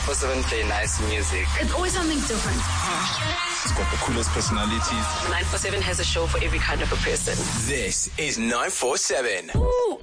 947 play nice music. It's always something different. It's got the coolest personalities. 947 has a show for every kind of a person. This is 947. Ooh.